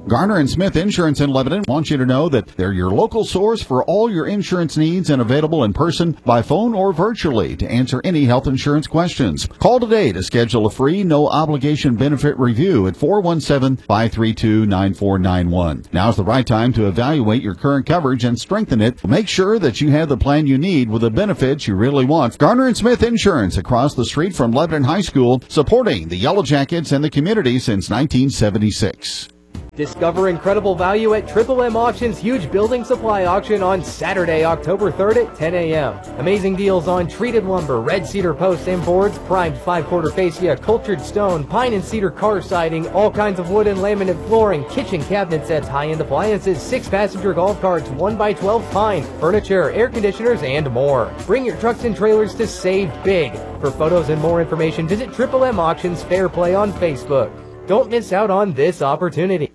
Garner and Smith Insurance in Lebanon wants you to know that they're your local source for all your insurance needs and available in person, by phone, or virtually to answer any health insurance questions. Call today to schedule a free, no-obligation benefit review at 417-532-9491. Now's the right time to evaluate your current coverage and strengthen it. Make sure that you have the plan you need with the benefits you really want. Garner and Smith Insurance, across the street from Lebanon High School, supporting the Yellow Jackets and the community since 1976. Discover incredible value at Triple M Auction's huge building supply auction on Saturday, October 3rd at 10 a.m. Amazing deals on treated lumber, red cedar posts and boards, primed 5-quarter fascia, cultured stone, pine and cedar car siding, all kinds of wood and laminate flooring, kitchen cabinet sets, high-end appliances, 6-passenger golf carts, 1x12 pine, furniture, air conditioners, and more. Bring your trucks and trailers to save big. For photos and more information, visit Triple M Auctions Fair Play on Facebook. Don't miss out on this opportunity.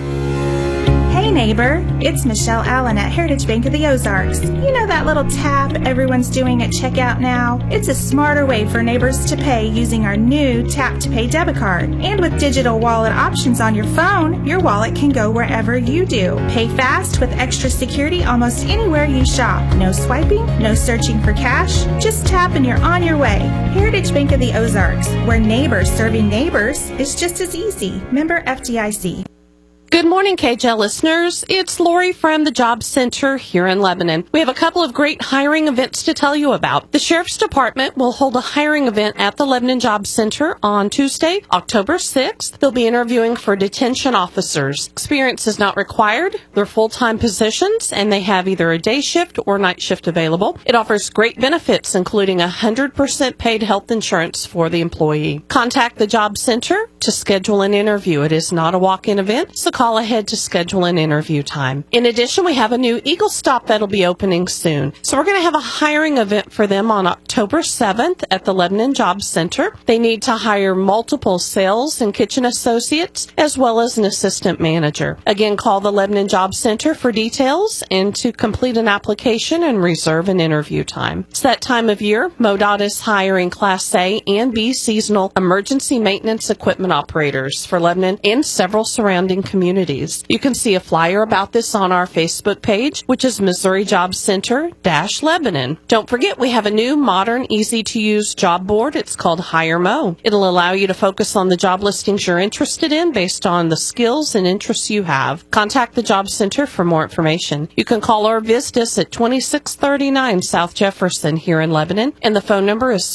Hey neighbor, it's Michelle Allen at Heritage Bank of the Ozarks. You know that little tap everyone's doing at checkout now? It's a smarter way for neighbors to pay using our new Tap to Pay debit card. And with digital wallet options on your phone, your wallet can go wherever you do. Pay fast with extra security almost anywhere you shop. No swiping, no searching for cash. Just tap and you're on your way. Heritage Bank of the Ozarks, where neighbors serving neighbors is just as easy. Member FDIC. Good morning, KJL listeners. It's Lori from the Job Center here in Lebanon. We have a couple of great hiring events to tell you about. The Sheriff's Department will hold a hiring event at the Lebanon Job Center on Tuesday, October 6th. They'll be interviewing for detention officers. Experience is not required. They're full-time positions, and they have either a day shift or night shift available. It offers great benefits, including 100% paid health insurance for the employee. Contact the Job Center to schedule an interview. It is not a walk-in event, so call ahead to schedule an interview time. In addition, we have a new Eagle Stop that'll be opening soon. So we're going to have a hiring event for them on October 7th at the Lebanon Job Center. They need to hire multiple sales and kitchen associates as well as an assistant manager. Again, call the Lebanon Job Center for details and to complete an application and reserve an interview time. It's that time of year. MoDOT is hiring Class A and B seasonal emergency maintenance equipment operators for Lebanon and several surrounding communities. You can see a flyer about this on our Facebook page, which is Missouri Job Center-Lebanon. Don't forget, we have a new, modern, easy-to-use job board. It's called Hire Mo. It'll allow you to focus on the job listings you're interested in based on the skills and interests you have. Contact the Job Center for more information. You can call or visit us at 2639 South Jefferson here in Lebanon, and the phone number is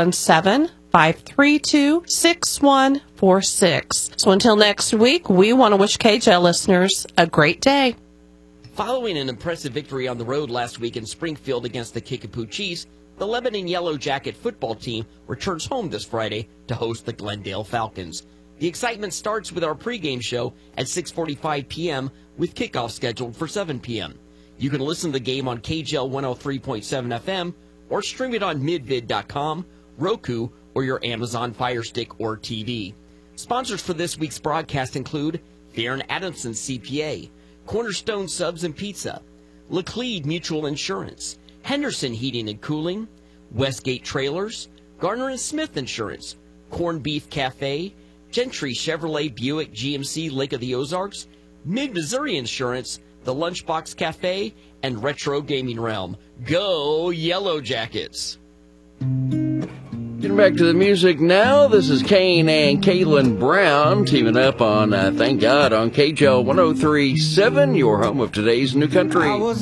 417-532-6146. So until next week, we want to wish KJL listeners a great day. Following an impressive victory on the road last week in Springfield against the Kickapoo Chiefs, the Lebanon Yellow Jacket football team returns home this Friday to host the Glendale Falcons. The excitement starts with our pregame show at 6:45 p.m. with kickoff scheduled for 7 p.m. You can listen to the game on KJL 103.7 FM or stream it on midvid.com, Roku, or your Amazon Fire Stick or TV. Sponsors for this week's broadcast include Theron Adamson CPA, Cornerstone Subs and Pizza, Laclede Mutual Insurance, Henderson Heating and Cooling, Westgate Trailers, Garner and Smith Insurance, Corned Beef Cafe, Gentry Chevrolet Buick GMC Lake of the Ozarks, Mid-Missouri Insurance, The Lunchbox Cafe, and Retro Gaming Realm. Go Yellow Jackets! Getting back to the music now, this is Kane and Kaylin Brown teaming up on Thank God on KJL 103.7, your home of today's new country.